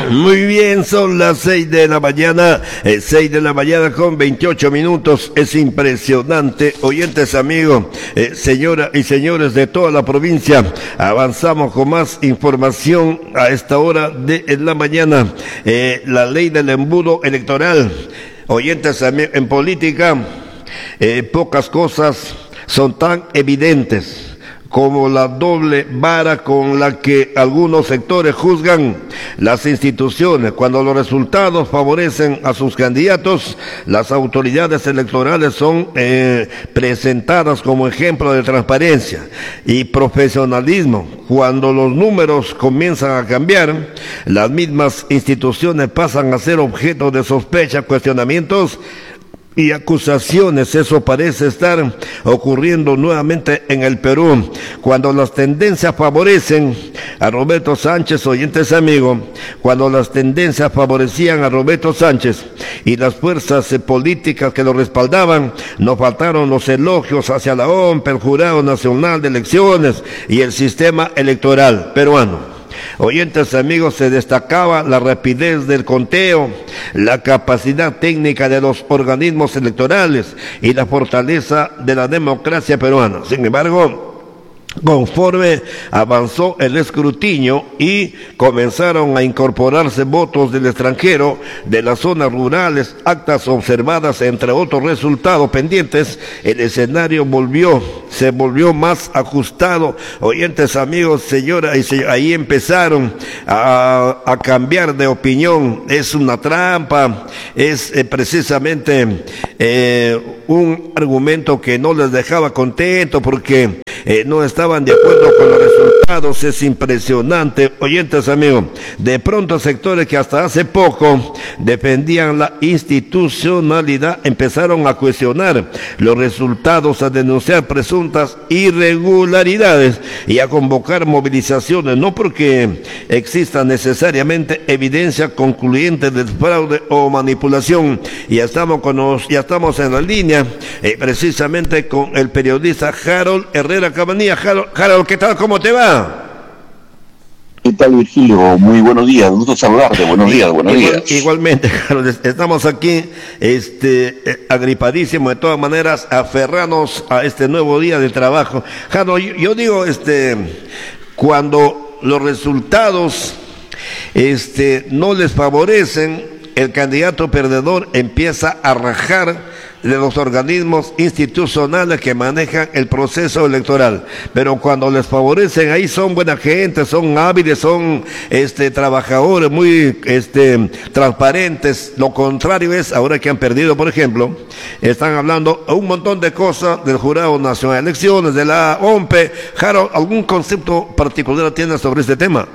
Muy bien, son las 6 de la mañana, 6 de la mañana con 28 minutos. Es impresionante, oyentes amigos, señoras y señores de toda la provincia. Avanzamos con más información a esta hora de la mañana. La ley del embudo electoral. Oyentes amigos, en política, pocas cosas son tan evidentes como la doble vara con la que algunos sectores juzgan las instituciones. Cuando los resultados favorecen a sus candidatos, las autoridades electorales son presentadas como ejemplo de transparencia y profesionalismo. Cuando los números comienzan a cambiar, las mismas instituciones pasan a ser objeto de sospecha, cuestionamientos y acusaciones. Eso parece estar ocurriendo nuevamente en el Perú. Cuando las tendencias favorecen a Roberto Sánchez, oyentes amigos, cuando las tendencias favorecían a Roberto Sánchez y las fuerzas políticas que lo respaldaban, no faltaron los elogios hacia la OMP, el Jurado Nacional de Elecciones y el sistema electoral peruano. Oyentes amigos, se destacaba la rapidez del conteo, la capacidad técnica de los organismos electorales y la fortaleza de la democracia peruana. Sin embargo, conforme avanzó el escrutinio y comenzaron a incorporarse votos del extranjero, de las zonas rurales, actas observadas, entre otros resultados pendientes, el escenario se volvió más ajustado. Oyentes amigos, señoras y señores, ahí empezaron a cambiar de opinión. Es una trampa, es precisamente un argumento que no les dejaba contento porque no estaban de acuerdo con los resultados. Es impresionante, oyentes amigos. De pronto sectores que hasta hace poco defendían la institucionalidad empezaron a cuestionar los resultados, a denunciar presuntas irregularidades y a convocar movilizaciones, no porque exista necesariamente evidencia concluyente de fraude o manipulación. Ya estamos en la línea precisamente con el periodista Harold Herrera Cabanilla. Harold, ¿qué tal? ¿Cómo te va? ¿Qué tal, Virgilio? Muy buenos días, gusto saludarte. Buenos días. Igualmente, Harold, estamos aquí agripadísimos. De todas maneras, aferranos a este nuevo día de trabajo. Harold, yo digo, cuando los resultados no les favorecen, el candidato perdedor empieza a rajar de los organismos institucionales que manejan el proceso electoral. Pero cuando les favorecen, ahí son buena gente, son hábiles, son trabajadores muy transparentes. Lo contrario es, ahora que han perdido, por ejemplo, están hablando un montón de cosas del Jurado Nacional de Elecciones, de la OMP. Harold, ¿algún concepto particular tienes sobre este tema?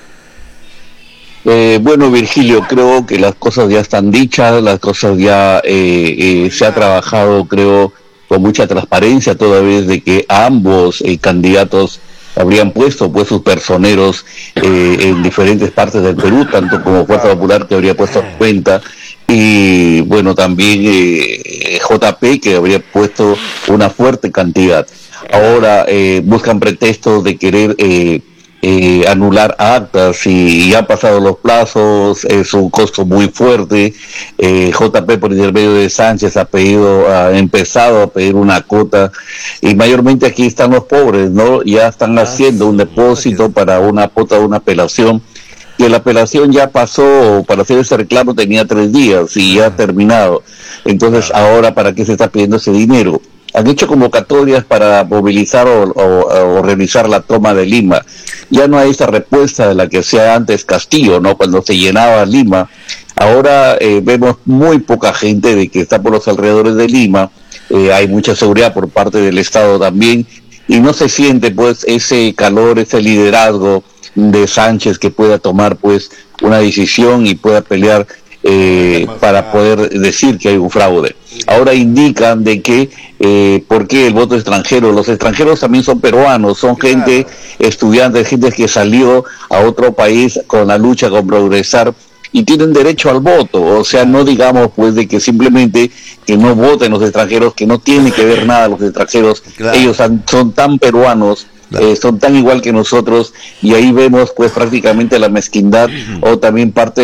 Bueno, Virgilio, creo que las cosas ya están dichas, las cosas ya se ha trabajado, creo, con mucha transparencia, toda vez de que ambos candidatos habrían puesto pues sus personeros en diferentes partes del Perú, tanto como Fuerza Popular, que habría puesto cuenta, y bueno, también JP, que habría puesto una fuerte cantidad. Ahora buscan pretextos de querer anular actas y han pasado los plazos. Es un costo muy fuerte. JP, por intermedio de Sánchez, ha empezado a pedir una cuota, y mayormente aquí están los pobres, ¿no? Ya están haciendo un depósito para una cuota de una apelación, que la apelación ya pasó. Para hacer ese reclamo tenía 3 días y ya ha terminado. Entonces, ahora, ¿para qué se está pidiendo ese dinero? Han hecho convocatorias para movilizar o realizar la toma de Lima. Ya no hay esa respuesta de la que hacía antes Castillo, ¿no? Cuando se llenaba Lima. Ahora vemos muy poca gente de que está por los alrededores de Lima. Hay mucha seguridad por parte del Estado también, y no se siente pues ese calor, ese liderazgo de Sánchez, que pueda tomar pues una decisión y pueda pelear para poder decir que hay un fraude. Ahora indican de que ¿por qué el voto extranjero? Los extranjeros también son peruanos, son gente, estudiantes, gente que salió a otro país con la lucha, con progresar, y tienen derecho al voto. O sea, no digamos pues de que simplemente que no voten los extranjeros, que no tiene que ver nada los extranjeros. Ellos son tan peruanos Claro. Son tan igual que nosotros, y ahí vemos pues prácticamente la mezquindad o también parte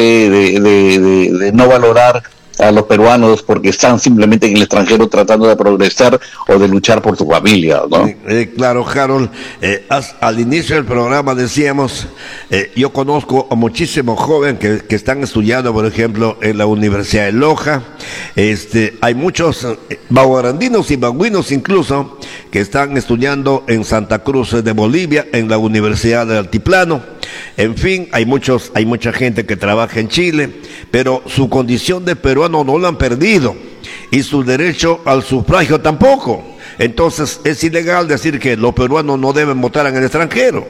de no valorar a los peruanos porque están simplemente en el extranjero tratando de progresar o de luchar por su familia, ¿no? Claro, Harold, al inicio del programa decíamos, yo conozco a muchísimos jóvenes que están estudiando, por ejemplo, en la Universidad de Loja. Hay muchos baguarandinos y baguinos incluso que están estudiando en Santa Cruz de Bolivia, en la Universidad del Altiplano. En fin, hay mucha gente que trabaja en Chile, pero su condición de peruano no lo han perdido y su derecho al sufragio tampoco. Entonces es ilegal decir que los peruanos no deben votar en el extranjero.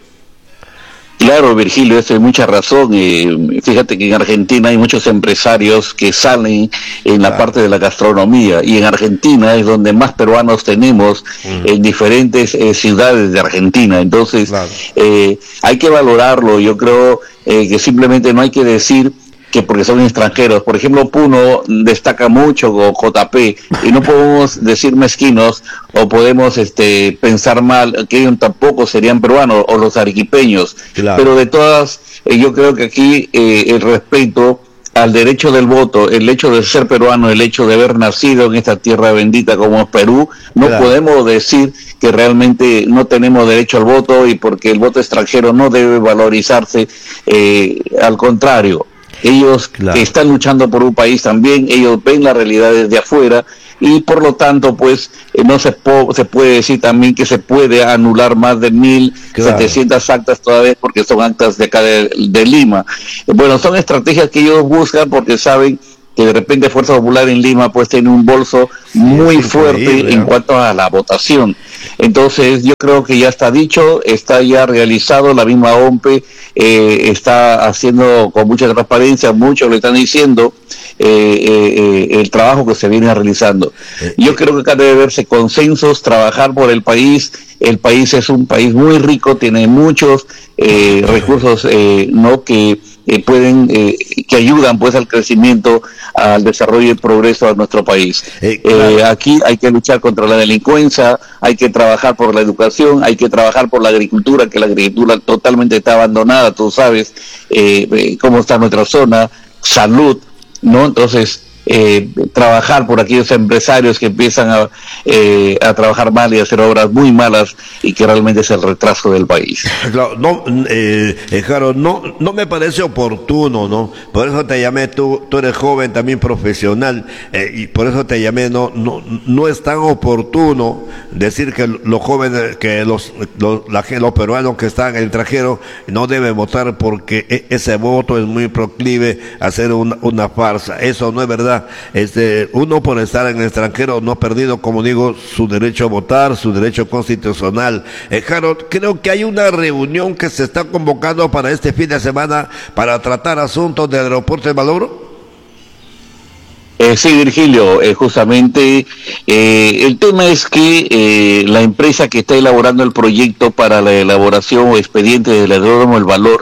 Claro, Virgilio, eso hay mucha razón. Fíjate que en Argentina hay muchos empresarios que salen en la parte de la gastronomía, y en Argentina es donde más peruanos tenemos en diferentes ciudades de Argentina. Entonces, hay que valorarlo. Yo creo que simplemente no hay que decir que porque son extranjeros. Por ejemplo, Puno destaca mucho con JP, y no podemos decir mezquinos o podemos pensar mal que ellos tampoco serían peruanos, o los arequipeños. Claro. Pero de todas, yo creo que aquí el respeto al derecho del voto, el hecho de ser peruano, el hecho de haber nacido en esta tierra bendita como es Perú, no podemos decir que realmente no tenemos derecho al voto, y porque el voto extranjero no debe valorizarse, al contrario. Ellos están luchando por un país también, ellos ven la realidad desde afuera, y por lo tanto pues no se puede decir también que se puede anular más de 1.700 actas toda vez porque son actas de acá de Lima. Bueno, son estrategias que ellos buscan porque saben que de repente Fuerza Popular en Lima pues tiene un bolso muy fuerte en cuanto a la votación. Entonces yo creo que ya está dicho, está ya realizado, la misma OMPE está haciendo con mucha transparencia, muchos le están diciendo el trabajo que se viene realizando. Yo creo que acá debe verse consensos, trabajar por el país. El país es un país muy rico, tiene muchos recursos que pueden, que ayudan pues al crecimiento, al desarrollo y progreso de nuestro país. Aquí hay que luchar contra la delincuencia, hay que trabajar por la educación, hay que trabajar por la agricultura, que la agricultura totalmente está abandonada, tú sabes cómo está nuestra zona, salud, ¿no? Entonces, trabajar por aquellos empresarios que empiezan a trabajar mal y a hacer obras muy malas, y que realmente es el retraso del país. Claro, Harold, no me parece oportuno, ¿no? Por eso te llamé, tú eres joven, también profesional, y por eso te llamé. No es tan oportuno decir que los jóvenes, que los peruanos que están en el extranjero no deben votar, porque ese voto es muy proclive a ser una farsa. Eso no es verdad. Uno por estar en el extranjero no ha perdido, como digo, su derecho a votar, su derecho constitucional. Harold, creo que hay una reunión que se está convocando para este fin de semana para tratar asuntos del aeropuerto de Maloro. Sí, Virgilio, justamente el tema es que la empresa que está elaborando el proyecto para la elaboración o expediente del aeródromo El Valor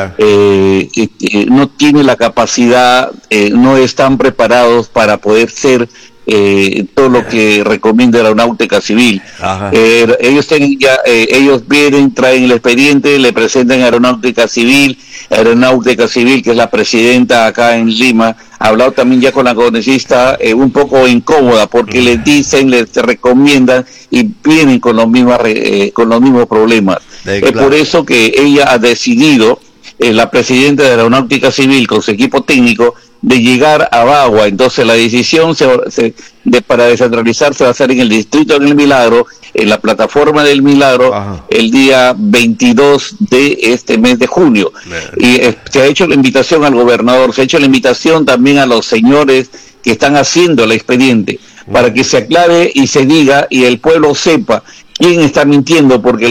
no tiene la capacidad, no están preparados para poder ser todo lo que recomienda la Aeronáutica Civil. Ellos tienen ellos vienen, traen el expediente, le presentan a Aeronáutica Civil, que es la presidenta acá en Lima, ha hablado también ya con la congresista, un poco incómoda, porque les dicen, les recomiendan y vienen con los mismos problemas. Es por eso que ella ha decidido, la presidenta de la Aeronáutica Civil con su equipo técnico, de llegar a Bagua. Entonces la decisión para descentralizar se va a hacer en el distrito del Milagro, en la plataforma del Milagro, el día 22 de este mes de junio. Y se ha hecho la invitación al gobernador, se ha hecho la invitación también a los señores que están haciendo el expediente, para que se aclare y se diga y el pueblo sepa quién está mintiendo, porque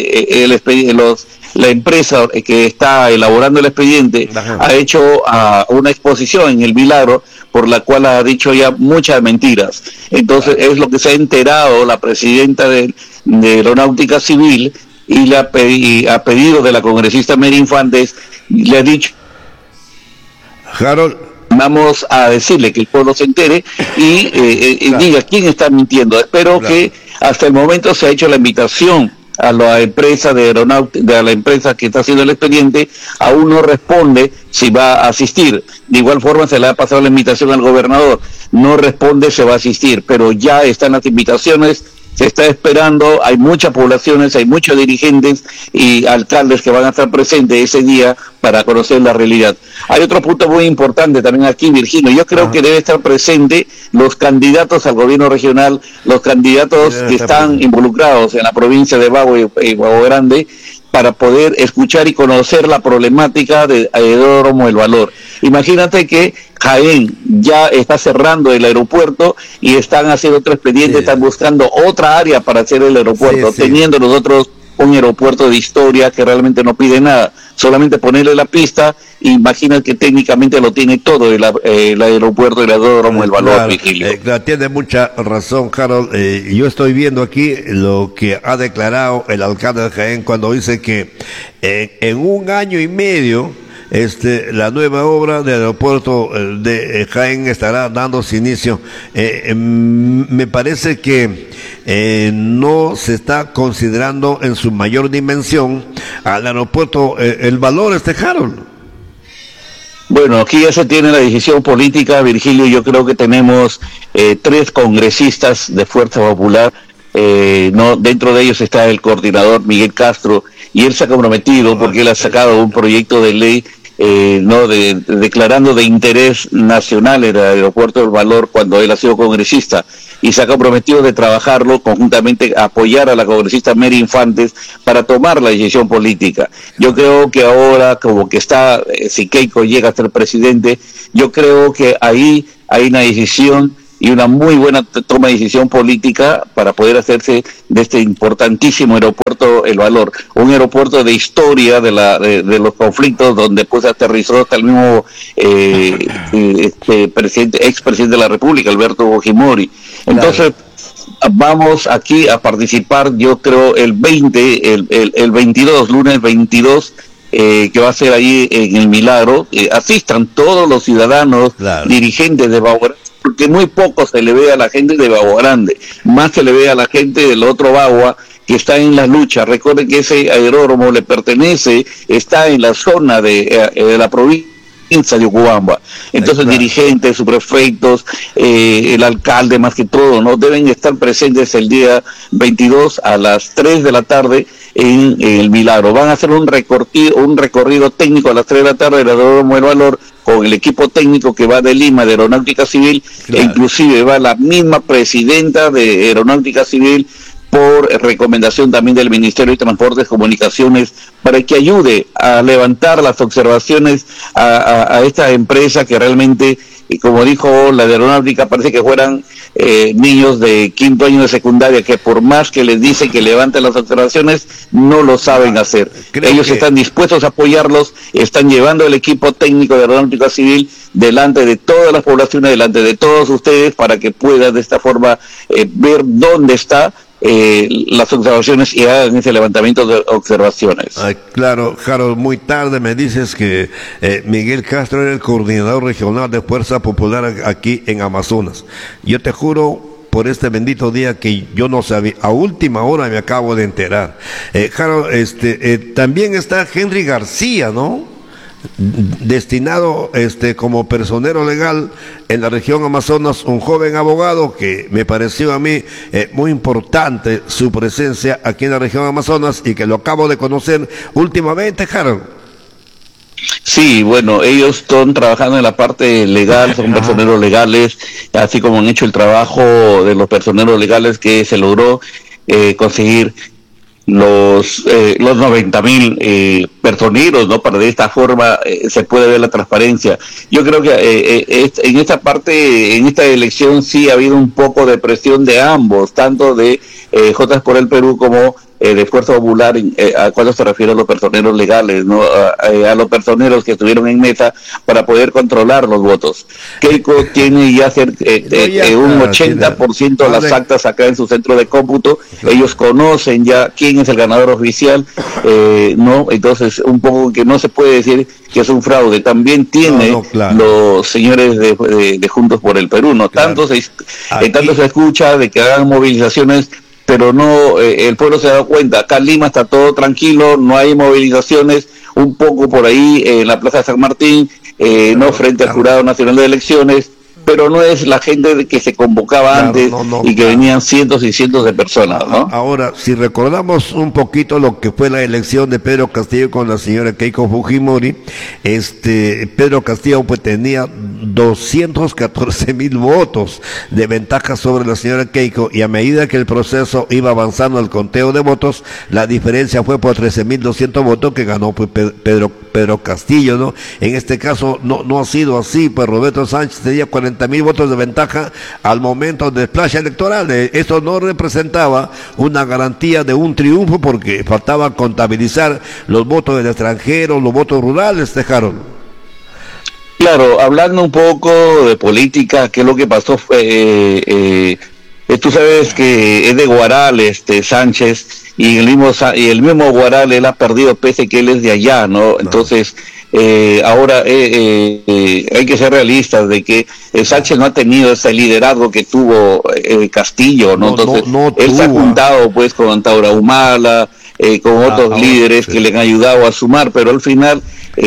la empresa que está elaborando el expediente ha hecho una exposición en el Milagro, por la cual ha dicho ya muchas mentiras. Entonces es lo que se ha enterado la presidenta de Aeronáutica Civil, y a pedido de la congresista Mary Infantes, le ha dicho: Harold, vamos a decirle que el pueblo se entere y diga quién está mintiendo. Espero que hasta el momento se ha hecho la invitación a la empresa de aeronáutica, a la empresa que está haciendo el expediente, aún no responde si va a asistir. De igual forma se le ha pasado la invitación al gobernador, no responde, se va a asistir, pero ya están las invitaciones, se está esperando, hay muchas poblaciones, hay muchos dirigentes y alcaldes que van a estar presentes ese día para conocer la realidad. Hay otro punto muy importante también aquí, Virgilio, yo creo que debe estar presente los candidatos al gobierno regional, los candidatos que están involucrados en la provincia de Bagua y Bagua Grande, para poder escuchar y conocer la problemática de Aeródromo El Valor. Imagínate que Jaén ya está cerrando el aeropuerto y están haciendo otro expediente, están buscando otra área para hacer el aeropuerto, teniendo nosotros un aeropuerto de historia que realmente no pide nada, solamente ponerle la pista. Imagina que técnicamente lo tiene todo el aeropuerto del Aeródromo El Valor, Virgilio. Tiene mucha razón, Harold. Yo estoy viendo aquí lo que ha declarado el alcalde de Jaén cuando dice que en 1 año y medio la nueva obra del aeropuerto de Jaén estará dándose inicio. Me parece que no se está considerando en su mayor dimensión al aeropuerto El Valor, Harold. Bueno, aquí ya se tiene la decisión política, Virgilio. Yo creo que tenemos 3 congresistas de Fuerza Popular. No, dentro de ellos está el coordinador Miguel Castro, y él se ha comprometido porque él ha sacado un proyecto de ley declarando de interés nacional el aeropuerto del Valor cuando él ha sido congresista, y se ha comprometido de trabajarlo conjuntamente, apoyar a la congresista Mary Infantes para tomar la decisión política. Yo creo que ahora, como que está, si Keiko llega a ser presidente, yo creo que ahí hay una decisión y una muy buena toma de decisión política para poder hacerse de este importantísimo aeropuerto El Valor, un aeropuerto de historia de los conflictos, donde pues aterrizó hasta el mismo expresidente de la República, Alberto Fujimori. Entonces, vamos aquí a participar, yo creo, el 22, lunes 22, que va a ser ahí en el Milagro. Asistan todos los ciudadanos, dirigentes de Bagua, porque muy poco se le ve a la gente de Bagua Grande, más se le ve a la gente del otro Bagua que está en la lucha. Recuerden que ese aeródromo le pertenece, está en la zona de la provincia de Ucubamba. Entonces dirigentes, subprefectos, el alcalde más que todo, no deben estar presentes el día 22 a las 3 de la tarde en el Milagro. Van a hacer un recorrido técnico a las 3 de la tarde del Aeródromo El Valor con el equipo técnico que va de Lima, de Aeronáutica Civil, e inclusive va la misma presidenta de Aeronáutica Civil por recomendación también del Ministerio de Transportes y Comunicaciones, para que ayude a levantar las observaciones a esta empresa que realmente, y como dijo la de Aeronáutica, parece que fueran niños de 5º año de secundaria, que por más que les dicen que levanten las observaciones, no lo saben hacer. Ellos están dispuestos a apoyarlos, están llevando el equipo técnico de Aeronáutica Civil delante de todas las poblaciones, delante de todos ustedes, para que puedan de esta forma ver dónde está las observaciones y hagan ese levantamiento de observaciones. Claro, Harold, muy tarde me dices que Miguel Castro era el coordinador regional de Fuerza Popular aquí en Amazonas. Yo te juro por este bendito día que yo no sabía, a última hora me acabo de enterar. Harold, también está Henry García, ¿no? Destinado como personero legal en la región Amazonas, un joven abogado que me pareció a mí muy importante su presencia aquí en la región Amazonas, y que lo acabo de conocer últimamente, Harold. Sí, bueno, ellos están trabajando en la parte legal, son personeros legales, así como han hecho el trabajo de los personeros legales que se logró conseguir los 90,000 personeros, ¿no? Para de esta forma se puede ver la transparencia. Yo creo que en esta parte, en esta elección sí ha habido un poco de presión de ambos, tanto de J por el Perú como de Fuerza Popular, a cuando se refiere a los personeros legales, ¿no? A los personeros que estuvieron en mesa para poder controlar los votos. Keiko tiene ya un 80% de las actas acá en su centro de cómputo. Ellos conocen ya quién es el ganador oficial, ¿no? Entonces, un poco que no se puede decir que es un fraude. También tiene los señores de Juntos por el Perú, ¿no? Tanto se escucha de que hagan movilizaciones pero no, el pueblo se ha dado cuenta. Acá en Lima está todo tranquilo, no hay movilizaciones, un poco por ahí en la Plaza de San Martín, no frente al Jurado Nacional de Elecciones, pero no es la gente que se convocaba antes y que venían cientos y cientos de personas, ¿no? Ahora, si recordamos un poquito lo que fue la elección de Pedro Castillo con la señora Keiko Fujimori, Pedro Castillo pues tenía 214,000 votos de ventaja sobre la señora Keiko, y a medida que el proceso iba avanzando al conteo de votos, la diferencia fue por 13,200 votos que ganó pues Pedro Castillo, ¿no? En este caso no ha sido así, pues Roberto Sánchez tenía 40,000 votos de ventaja al momento del splash electoral. Eso no representaba una garantía de un triunfo porque faltaba contabilizar los votos del extranjero, los votos rurales, Harold. Claro, hablando un poco de política, ¿qué es lo que pasó? Tú sabes que es de Guaral, Sánchez, y el mismo Guaral él ha perdido pese que él es de allá, ¿no? Entonces, ahora hay que ser realistas de que Sánchez no ha tenido ese liderazgo que tuvo Castillo, ¿no? Entonces, él se ha juntado pues con Taura Humala, con otros líderes que le han ayudado a sumar, pero al final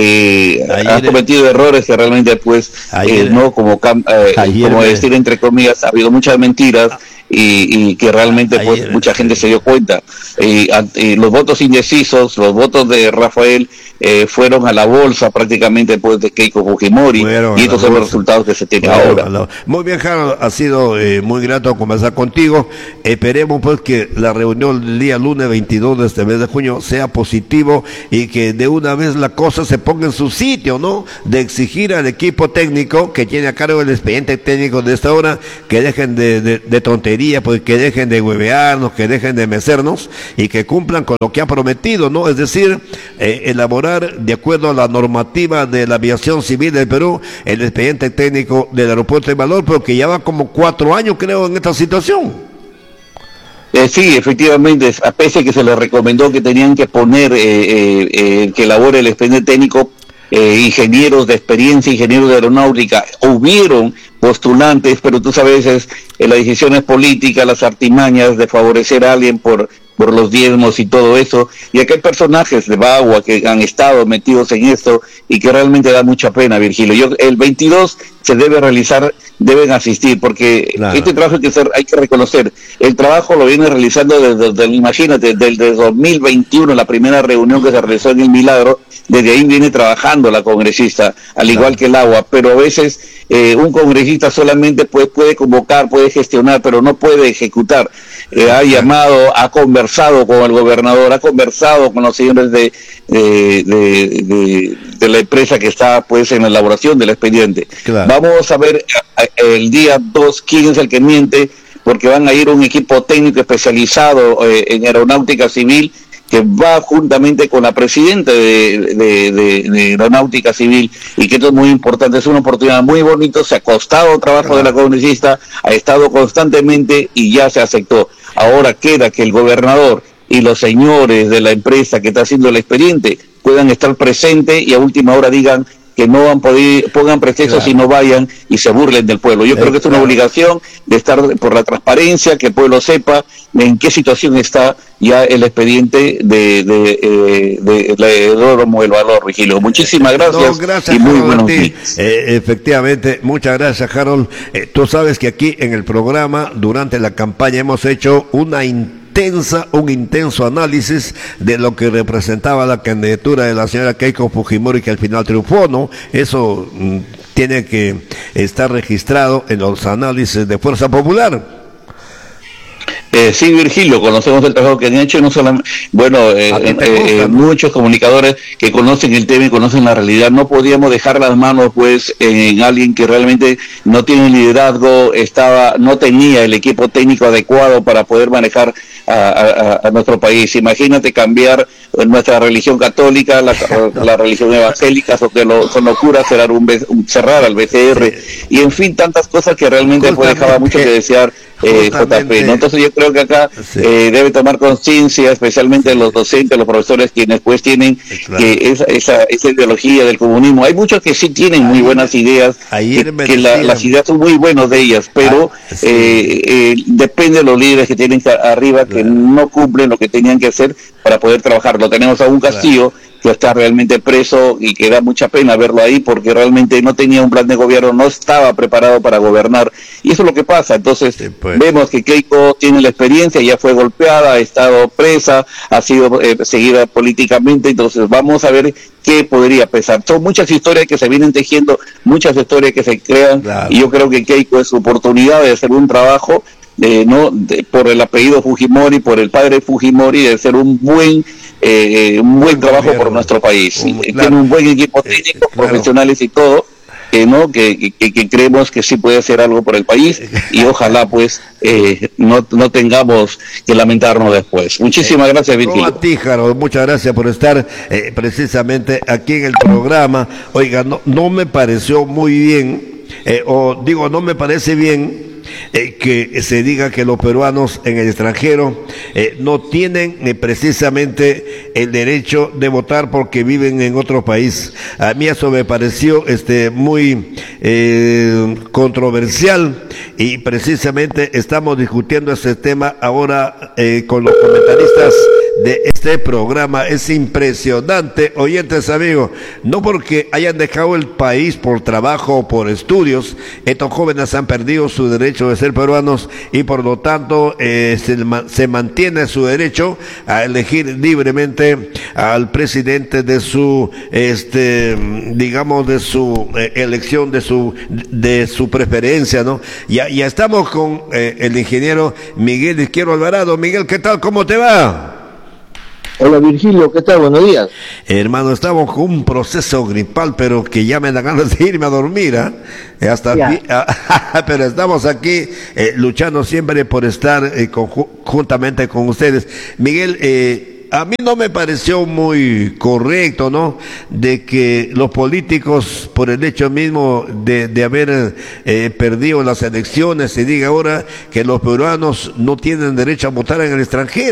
ha cometido errores que realmente pues no como decir entre comillas, ha habido muchas mentiras y que realmente pues mucha gente se dio cuenta. Los votos indecisos, los votos de Rafael fueron a la bolsa prácticamente pues de Keiko Fujimori, y estos son los resultados que se tienen ahora. Muy bien, Harold, ha sido muy grato conversar contigo. Esperemos pues que la reunión del día lunes 22 de este mes de junio sea positivo y que de una vez la cosa se ponga en su sitio, ¿no? De exigir al equipo técnico que tiene a cargo el expediente técnico de esta hora que dejen de tontería, pues que dejen de huevearnos, que dejen de mecernos y que cumplan con lo que ha prometido, ¿no? Es decir, elaborar de acuerdo a la normativa de la aviación civil del Perú el expediente técnico del aeropuerto de Valor, porque ya va como 4 años creo en esta situación. Sí, efectivamente, a pesar que se les recomendó que tenían que poner que elabore el expediente técnico ingenieros de experiencia, ingenieros de aeronáutica, hubieron postulantes, pero tú sabes, las decisiones políticas, las artimañas de favorecer a alguien por los diezmos y todo eso, y aquí hay personajes de Bagua que han estado metidos en esto y que realmente da mucha pena, Virgilio. El 22 se debe realizar, deben asistir, porque este trabajo hay que reconocer, el trabajo lo viene realizando desde imagínate, desde 2021, la primera reunión que se realizó en El Milagro, desde ahí viene trabajando la congresista, al igual que el agua, pero a veces un congresista solamente puede convocar, puede gestionar, pero no puede ejecutar. Ha llamado, ha conversado con el gobernador, ha conversado con los señores de la empresa que está pues en la elaboración del expediente. Claro. Vamos a ver el día 2 quién es el que miente, porque van a ir un equipo técnico especializado en aeronáutica civil que va juntamente con la presidenta de Aeronáutica Civil, y que esto es muy importante, es una oportunidad muy bonita, se ha costado trabajo de la congresista, ha estado constantemente y ya se aceptó. Ahora queda que el gobernador y los señores de la empresa que está haciendo el expediente puedan estar presentes y a última hora digan que no han podido, pongan pretextos y no vayan y se burlen del pueblo. Yo creo que es una obligación de estar por la transparencia, que el pueblo sepa en qué situación está ya el expediente de aeródromo El Valor, Virgilio. Muchísimas gracias, gracias y muy buenos días. Efectivamente, muchas gracias, Harold. Tú sabes que aquí en el programa, durante la campaña, hemos hecho un intenso análisis de lo que representaba la candidatura de la señora Keiko Fujimori, que al final triunfó, ¿no? Eso tiene que estar registrado en los análisis de Fuerza Popular. Sí, Virgilio, conocemos el trabajo que han hecho, no solamente, muchos comunicadores que conocen el tema y conocen la realidad. No podíamos dejar las manos pues en alguien que realmente no tiene liderazgo, no tenía el equipo técnico adecuado para poder manejar a nuestro país. Imagínate cambiar nuestra religión católica, la religión evangélica, son locuras cerrar al BCR, y en fin, tantas cosas que realmente pues dejaba mucho que desear. JP, ¿no? Entonces yo creo que acá debe tomar conciencia, especialmente los docentes, los profesores, quienes pues tienen que esa ideología del comunismo. Hay muchos que sí tienen muy buenas ideas, que las ideas son muy buenas de ellas, pero depende de los líderes que tienen arriba, que no cumplen lo que tenían que hacer para poder trabajar. Lo tenemos a un Castillo, que está realmente preso y que da mucha pena verlo ahí porque realmente no tenía un plan de gobierno, no estaba preparado para gobernar, y eso es lo que pasa. Entonces vemos que Keiko tiene la experiencia, ya fue golpeada, ha estado presa, ha sido seguida políticamente, entonces vamos a ver qué podría pesar. Son muchas historias que se vienen tejiendo, muchas historias que se crean, y yo creo que Keiko es su oportunidad de hacer un trabajo por el apellido Fujimori, por el padre Fujimori, de hacer un buen trabajo por nuestro país. Tiene un buen equipo técnico, profesionales y todo, que creemos que sí puede hacer algo por el país, y ojalá pues no tengamos que lamentarnos después. Muchísimas gracias, Virgilio. A ti, Jaro, muchas gracias por estar precisamente aquí en el programa. Oiga, no me pareció muy bien, no me parece bien que se diga que los peruanos en el extranjero no tienen precisamente el derecho de votar porque viven en otro país. A mí eso me pareció muy controversial, y precisamente estamos discutiendo ese tema ahora con los comentaristas de este programa. Es impresionante, oyentes amigos, no porque hayan dejado el país por trabajo o por estudios, estos jóvenes han perdido su derecho de ser peruanos, y por lo tanto se mantiene su derecho a elegir libremente al presidente de su de su elección, de su preferencia, ¿no? Ya estamos con el ingeniero Miguel Izquierdo Alvarado. Miguel, ¿qué tal? ¿Cómo te va? Hola Virgilio, ¿qué tal? Buenos días. Hermano, estamos con un proceso gripal, pero que ya me da ganas de irme a dormir, pero estamos aquí luchando siempre por estar juntamente con ustedes. Miguel, a mí no me pareció muy correcto, ¿no?, de que los políticos, por el hecho mismo de haber perdido las elecciones, se diga ahora que los peruanos no tienen derecho a votar en el extranjero.